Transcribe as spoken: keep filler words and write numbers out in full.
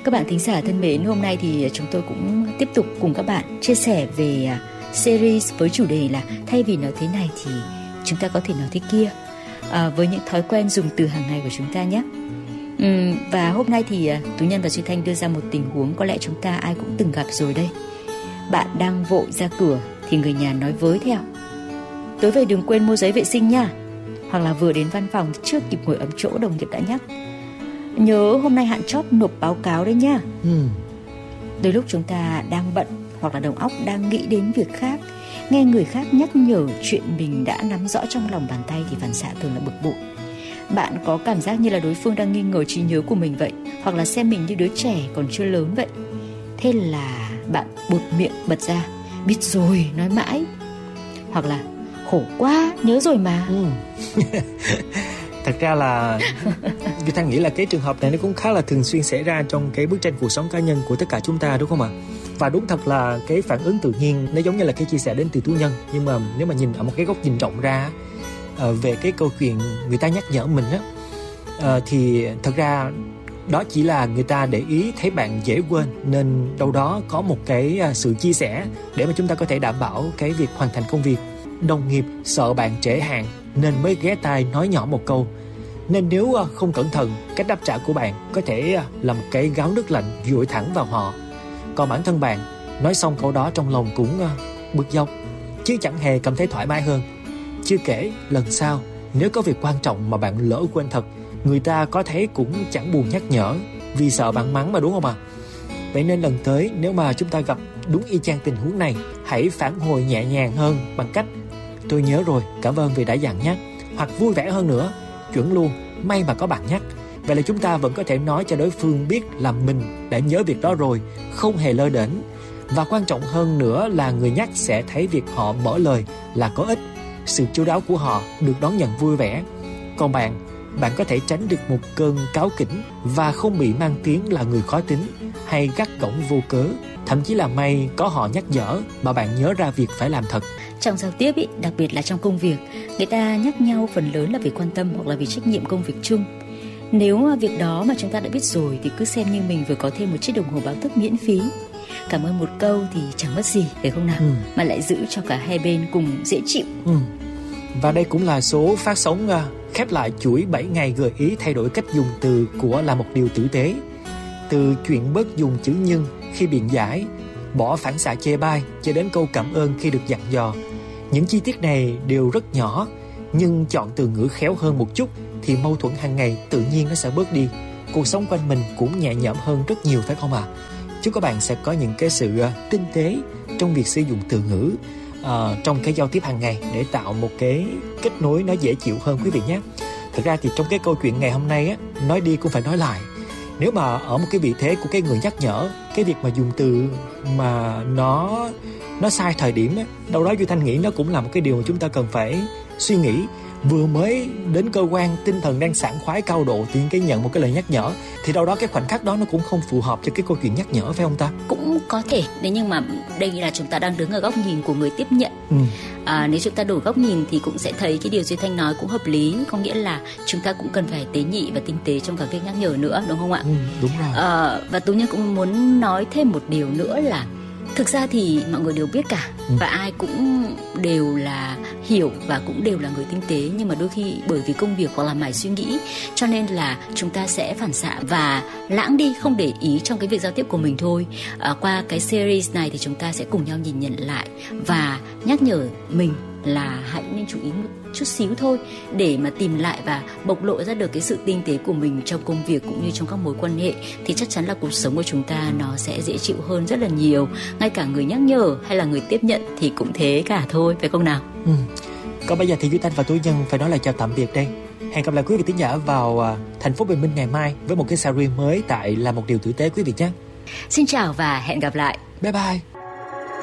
Các bạn thính giả thân mến, hôm nay thì chúng tôi cũng tiếp tục cùng các bạn chia sẻ về series với chủ đề là thay vì nói thế này thì chúng ta có thể nói thế kia, à, với những thói quen dùng từ hàng ngày của chúng ta nhé. uhm, Và hôm nay thì Tú Nhân và Duy Thanh đưa ra một tình huống có lẽ chúng ta ai cũng từng gặp rồi đây. Bạn đang vội ra cửa thì người nhà nói với theo: tối về đừng quên mua giấy vệ sinh nha. Hoặc là vừa đến văn phòng trước kịp ngồi ấm chỗ, đồng nghiệp đã nhắc: nhớ hôm nay hạn chót nộp báo cáo đấy nha. ừ. Đôi lúc chúng ta đang bận hoặc là đầu óc đang nghĩ đến việc khác, nghe người khác nhắc nhở chuyện mình đã nắm rõ trong lòng bàn tay thì phản xạ thường là bực bội. Bạn có cảm giác như là đối phương đang nghi ngờ trí nhớ của mình vậy, hoặc là xem mình như đứa trẻ còn chưa lớn vậy. Thế là bạn buột miệng bật ra: biết rồi, nói mãi. Hoặc là khổ quá, nhớ rồi mà. ừ. Thật ra là Duy Thanh nghĩ là cái trường hợp này nó cũng khá là thường xuyên xảy ra trong cái bức tranh cuộc sống cá nhân của tất cả chúng ta, đúng không ạ? Và đúng thật là cái phản ứng tự nhiên nó giống như là cái chia sẻ đến từ Tú Nhân. Nhưng mà nếu mà nhìn ở một cái góc nhìn rộng ra uh, về cái câu chuyện người ta nhắc nhở mình á, uh, thì thật ra đó chỉ là người ta để ý thấy bạn dễ quên, nên đâu đó có một cái uh, sự chia sẻ để mà chúng ta có thể đảm bảo cái việc hoàn thành công việc. Đồng nghiệp sợ bạn trễ hạn nên mới ghé tai nói nhỏ một câu. Nên nếu không cẩn thận, cách đáp trả của bạn có thể là một cái gáo nước lạnh dội thẳng vào họ. Còn bản thân bạn nói xong câu đó trong lòng cũng bực dọc, chứ chẳng hề cảm thấy thoải mái hơn. Chưa kể lần sau nếu có việc quan trọng mà bạn lỡ quên thật, người ta có thấy cũng chẳng buồn nhắc nhở, vì sợ bạn mắng mà, đúng không ạ? À? Vậy nên lần tới nếu mà chúng ta gặp đúng y chang tình huống này, hãy phản hồi nhẹ nhàng hơn bằng cách: tôi nhớ rồi, cảm ơn vì đã dặn nhắc. Hoặc vui vẻ hơn nữa, chuẩn luôn: may mà có bạn nhắc. Vậy là chúng ta vẫn có thể nói cho đối phương biết là mình đã nhớ việc đó rồi, không hề lơ đễnh. Và quan trọng hơn nữa là người nhắc sẽ thấy việc họ mở lời là có ích, sự chu đáo của họ được đón nhận vui vẻ. Còn bạn, bạn có thể tránh được một cơn cáu kỉnh và không bị mang tiếng là người khó tính hay gắt gỏng vô cớ. Thậm chí là may có họ nhắc nhở mà bạn nhớ ra việc phải làm thật. Trong giao tiếp ý, đặc biệt là trong công việc, người ta nhắc nhau phần lớn là vì quan tâm hoặc là vì trách nhiệm công việc chung. Nếu việc đó mà chúng ta đã biết rồi thì cứ xem như mình vừa có thêm một chiếc đồng hồ báo thức miễn phí. Cảm ơn một câu thì chẳng mất gì, phải không nào? ừ. Mà lại giữ cho cả hai bên cùng dễ chịu. ừ. Và đây cũng là số phát sóng uh, khép lại chuỗi bảy ngày gợi ý thay đổi cách dùng từ của Là Một Điều Tử Tế. Từ chuyện bớt dùng chữ nhân khi biện giải, bỏ phản xạ chê bai, cho đến câu cảm ơn khi được dặn dò. Những chi tiết này đều rất nhỏ, nhưng chọn từ ngữ khéo hơn một chút thì mâu thuẫn hàng ngày tự nhiên nó sẽ bớt đi. Cuộc sống quanh mình cũng nhẹ nhõm hơn rất nhiều, phải không ạ? À? Chúc các bạn sẽ có những cái sự tinh tế trong việc sử dụng từ ngữ uh, trong cái giao tiếp hàng ngày để tạo một cái kết nối nó dễ chịu hơn, quý vị nhé. Thực ra thì trong cái câu chuyện ngày hôm nay á, nói đi cũng phải nói lại. Nếu mà ở một cái vị thế của cái người nhắc nhở, cái việc mà dùng từ mà nó nó sai thời điểm á, đâu đó Duy Thanh nghĩ nó cũng là một cái điều mà chúng ta cần phải suy nghĩ. Vừa mới đến cơ quan, tinh thần đang sảng khoái cao độ, tự nhiên cái nhận một cái lời nhắc nhở thì đâu đó cái khoảnh khắc đó nó cũng không phù hợp cho cái câu chuyện nhắc nhở, phải không ta? Cũng có thể, thế nhưng mà đây là chúng ta đang đứng ở góc nhìn của người tiếp nhận. ừ. à, Nếu chúng ta đổi góc nhìn thì cũng sẽ thấy cái điều Duy Thanh nói cũng hợp lý. Có nghĩa là chúng ta cũng cần phải tế nhị và tinh tế trong cả việc nhắc nhở nữa, đúng không ạ? ừ, Đúng rồi. à, Và Tú Nhân cũng muốn nói thêm một điều nữa là thực ra thì mọi người đều biết cả, ừ. và ai cũng đều là hiểu và cũng đều là người tinh tế. Nhưng mà đôi khi bởi vì công việc hoặc là mải suy nghĩ, cho nên là chúng ta sẽ phản xạ và lãng đi, không để ý trong cái việc giao tiếp của mình thôi. à, Qua cái series này thì chúng ta sẽ cùng nhau nhìn nhận lại và nhắc nhở mình là hãy nên chú ý một chút xíu thôi, để mà tìm lại và bộc lộ ra được cái sự tinh tế của mình trong công việc cũng như trong các mối quan hệ, thì chắc chắn là cuộc sống của chúng ta nó sẽ dễ chịu hơn rất là nhiều. Ngay cả người nhắc nhở hay là người tiếp nhận thì cũng thế cả thôi, phải không nào? ừ. Còn bây giờ thì Duy Thanh và Tú Nhân phải nói lời chào tạm biệt đây. Hẹn gặp lại quý vị thính giả vào uh, thành phố Bình Minh ngày mai với một cái series mới tại Là Một Điều Tử Tế, quý vị nhé. Xin chào và hẹn gặp lại. Bye bye.